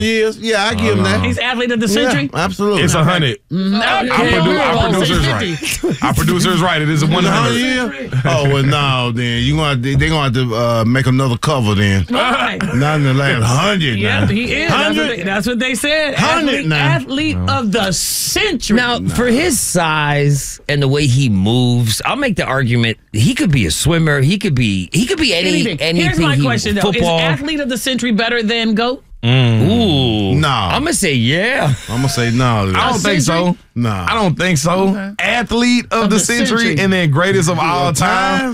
years. Yeah, I give him that. He's athlete of the century? Yeah, absolutely. It's 100. Our producer's right. Our producer's right. It is 100 years. Oh, well, no, then. They're going to have to make another cover then. Right. Not in the last 100 Yeah, now. he is. That's what they said. 100 now. Athlete of the century. Now, for his size and the way he moves, I'll make the argument he could be a swimmer. He could be anything. Here's my question, though. Football. Is athlete of the century better than GOAT? Ooh. No. I'm going to say yeah. I'm going to say no. I don't think so. No. I don't think so. Okay. Athlete of the century and then greatest of all time.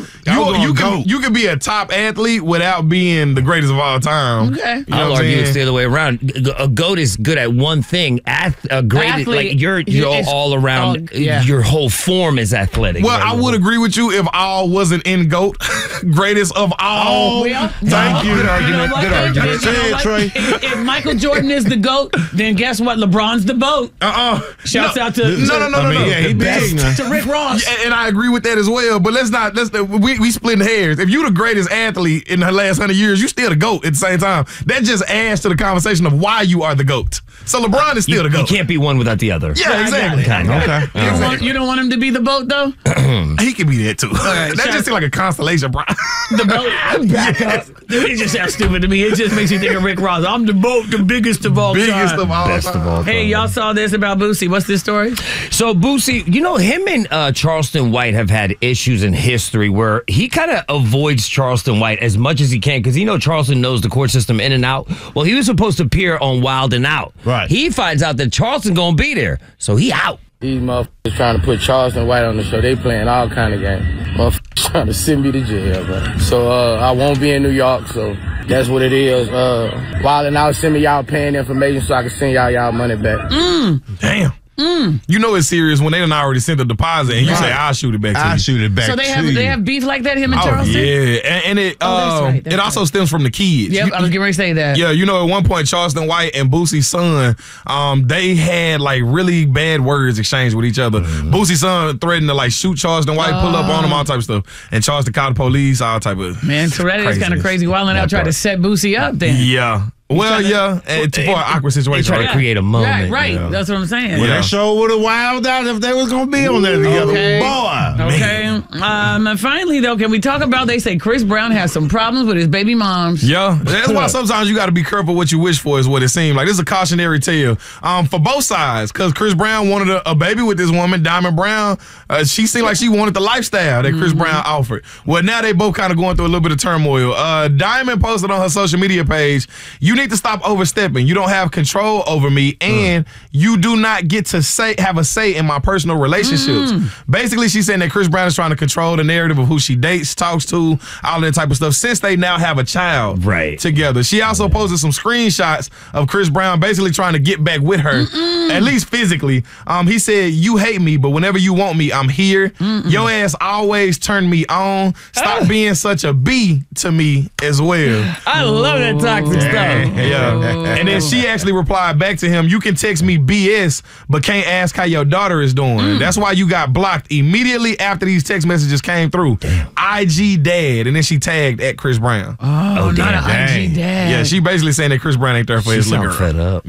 You can be a top athlete without being the greatest of all time. Okay. I'll argue it's the other way around. A GOAT is good at one thing. A great, Athlete, like you're all around. Your whole form is athletic. Well, I would agree with you if all wasn't in GOAT. Greatest of all. Thank you. Good argument. Good argument. Say it, Trey. If Michael Jordan is the GOAT, then guess what? LeBron's the BOAT. Shouts out to No. Yeah, he big now. to Rick Ross. And I agree with that as well. But we splitting hairs. If you the greatest athlete in the last 100 years, you still the GOAT at the same time. That just adds to the conversation of why you are the GOAT. So LeBron is still the GOAT. You can't be one without the other. Yeah, exactly. Okay. You don't want him to be the BOAT, though? He can be that too. Right, that just seems like a constellation, bro. The BOAT? Back up. It just sounds stupid to me. It just makes you think of Rick Ross. I'm the BOAT, the biggest of all time. Best of all time. Hey, y'all saw this about Boosie. What's this story? So Boosie, him and Charleston White have had issues in history where he kind of avoids Charleston White as much as he can because Charleston knows the court system in and out. Well, he was supposed to appear on Wild and Out. Right. He finds out that Charleston gonna be there, so he out. These motherfuckers trying to put Charleston White on the show. They playing all kind of games. Motherfuckers trying to send me to jail, bro. So I won't be in New York, so that's what it is. Wild and Out, send me y'all paying information so I can send y'all money back. Damn. You know it's serious when they done already sent the deposit and you say, I'll shoot it back to you. I'll shoot it back So to they have beef like that, him and Oh, Charleston? yeah. And it that's right, that's it also stems from the kids. Yep, I was getting ready to say that. Yeah, at one point, Charleston White and Boosie's son, they had like really bad words exchanged with each other. Boosie's son threatened to like shoot Charleston White, pull up on him, all type of stuff. And Charleston called the police, all type of Man, so that is kind of crazy. Wild and Out tried to set Boosie up then. Yeah. Well, yeah, and for an awkward situation. They try to create a moment. Right. Yeah. That's what I'm saying. Well, that show would have wild out if they was going to be on there together. Okay. Boy. Okay. And finally, though, can we talk about, they say Chris Brown has some problems with his baby moms. Yeah, that's why sometimes you got to be careful what you wish for is what it seems like. This is a cautionary tale for both sides because Chris Brown wanted a baby with this woman, Diamond Brown. She seemed like she wanted the lifestyle that Chris Brown offered. Well, now they both kind of going through a little bit of turmoil. Diamond posted on her social media page, "You need to stop overstepping. You don't have control over me, and you do not get to have a say in my personal relationships." Basically, she's saying that Chris Brown is trying to control the narrative of who she dates, talks to, all that type of stuff, since they now have a child together. She also posted some screenshots of Chris Brown basically trying to get back with her, at least physically. He said, "You hate me, but whenever you want me, I'm here. Your ass always turn me on. Stop being such a B to me as well." I love that toxic stuff. Yeah. And then she actually replied back to him, "You can text me BS, but can't ask how your daughter is doing. That's why you got blocked immediately after these text messages came through. IG dad." And then she tagged at Chris Brown. Oh, not an IG dad. Yeah, she basically saying that Chris Brown ain't there for his little girl. Fed up.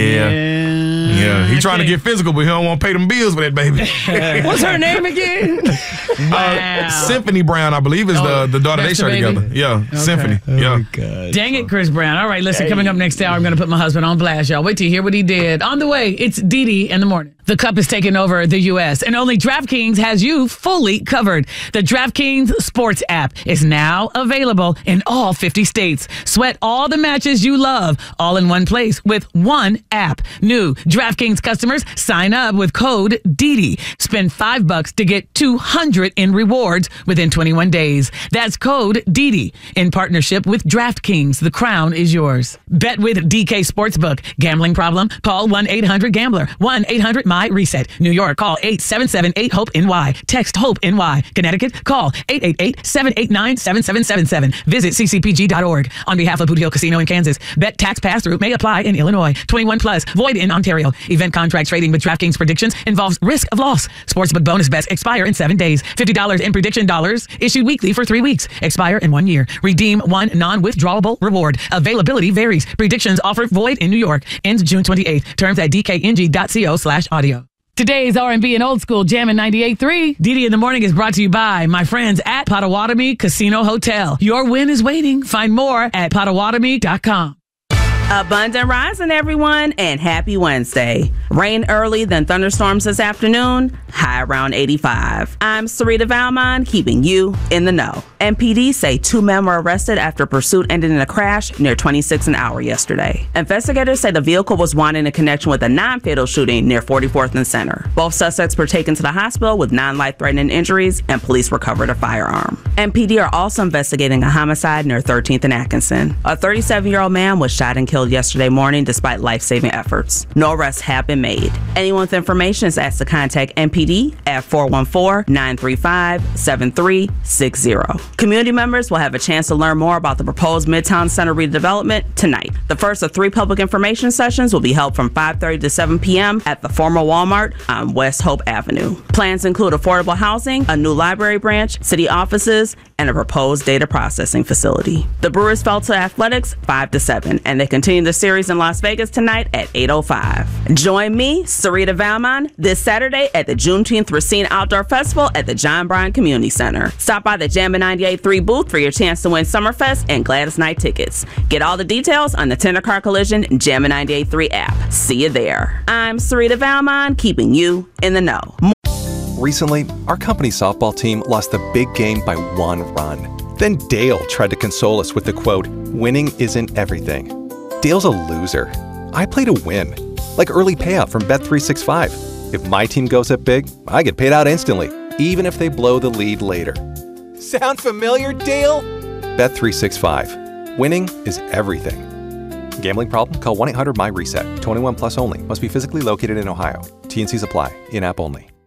Yeah. He trying to get physical, but he don't want to pay them bills for that baby. What's her name again? Symphony Brown, I believe, is the daughter they share together. Yeah, Symphony. Yeah. God. Dang it, Chris Brown. All right, listen, coming up next hour, I'm going to put my husband on blast, y'all. Wait till you hear what he did. On the way, it's Didi in the morning. The Cup is taking over the U.S., and only DraftKings has you fully covered. The DraftKings Sports app is now available in all 50 states. Sweat all the matches you love, all in one place with one app. New DraftKings customers sign up with code DIDI. Spend $5 to get $200 in rewards within 21 days. That's code DIDI in partnership with DraftKings. The crown is yours. Bet with DK Sportsbook. Gambling problem? Call 1-800-GAMBLER. 1-800-MY My Reset. New York, call 877-8-HOPE-NY. Text HOPE-NY. Connecticut, call 888-789-7777. Visit ccpg.org. On behalf of Boot Hill Casino in Kansas, bet tax pass-through may apply in Illinois. 21 plus, void in Ontario. Event contract trading with DraftKings predictions involves risk of loss. Sportsbook bonus bets expire in 7 days. $50 in prediction dollars issued weekly for 3 weeks. Expire in 1 year. Redeem one non-withdrawable reward. Availability varies. Predictions offered void in New York. Ends June 28th. Terms at dkng.co/audio. Today's R&B and old school Jammin' 98.3. Didi in the Morning is brought to you by my friends at Potawatomi Casino Hotel. Your win is waiting. Find more at potawatomi.com. Abundant rising, everyone, and happy Wednesday. Rain early, then thunderstorms this afternoon, high around 85. I'm Sarita Valmont, keeping you in the know. MPD say 2 men were arrested after pursuit ended in a crash near 26 an hour yesterday. Investigators say the vehicle was wanted in connection with a non-fatal shooting near 44th and Center. Both suspects were taken to the hospital with non-life-threatening injuries, and police recovered a firearm. MPD are also investigating a homicide near 13th and Atkinson. A 37-year-old man was shot and killed yesterday morning despite life-saving efforts. No arrests have been made. Anyone with information is asked to contact MPD at 414-935-7360. Community members will have a chance to learn more about the proposed Midtown Center redevelopment tonight. The first of 3 public information sessions will be held from 5:30 to 7 p.m. at the former Walmart on West Hope Avenue. Plans include affordable housing, a new library branch, city offices, and a proposed data processing facility. The Brewers fell to athletics 5-7, and they continue the series in Las Vegas tonight at 8:05. Join me, Sarita Valmont, this Saturday at the Juneteenth Racine Outdoor Festival at the John Bryan Community Center. Stop by the Jammin' 98.3 booth for your chance to win Summerfest and Gladys Night tickets. Get all the details on the Tender Car Collision Jammin' 98.3 app. See you there. I'm Sarita Valmont, keeping you in the know. Recently, our company softball team lost the big game by 1 run. Then Dale tried to console us with the quote, "Winning isn't everything." Dale's a loser. I play to win, like early payout from Bet365. If my team goes up big, I get paid out instantly, even if they blow the lead later. Sound familiar, Dale? Bet365. Winning is everything. Gambling problem? Call 1-800-MY-RESET. 21 plus only. Must be physically located in Ohio. T&Cs apply. In-app only.